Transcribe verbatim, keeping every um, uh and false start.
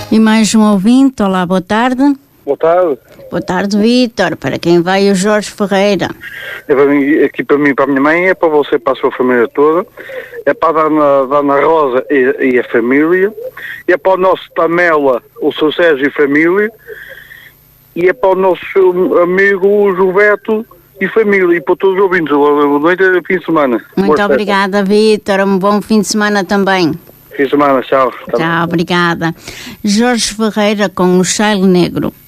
E mais um ouvinte. Olá, boa tarde. Boa tarde. Boa tarde, Vítor. Para quem vai o Jorge Ferreira? É para mim, aqui para mim e para a minha mãe, é para você, para a sua família toda, é para a Dona, Dona Rosa e, e a família, é para o nosso Tamela, o seu Sérgio e família, e é para o nosso amigo Gilberto e família, e para todos os ouvintes. Boa noite e fim de semana. Muito Boa obrigada, Vítor. Um bom fim de semana também. Fim de semana, tchau. Tchau, obrigada. Jorge Ferreira com o Chile Negro.